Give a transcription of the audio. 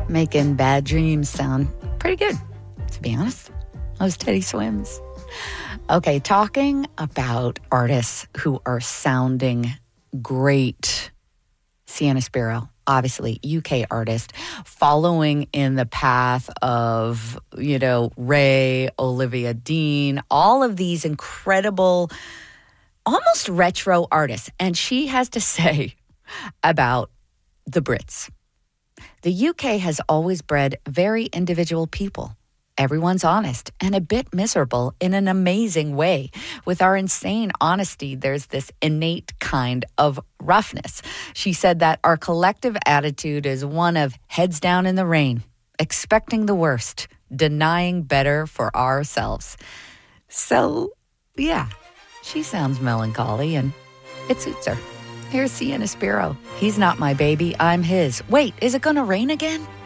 making bad dreams sound pretty good, to be honest. Those Teddy Swims. Okay, talking about artists who are sounding great. Sienna Spiro, obviously UK artist, following in the path of, Ray, Olivia Dean, all of these incredible, almost retro artists. And she has to say about the Brits. The UK has always bred very individual people. Everyone's honest and a bit miserable in an amazing way. With our insane honesty, there's this innate kind of roughness. She said that our collective attitude is one of heads down in the rain, expecting the worst, denying better for ourselves. So, yeah, she sounds melancholy and it suits her. Here's Sienna Spiro. He's not my baby, I'm his. Wait, is it going to rain again?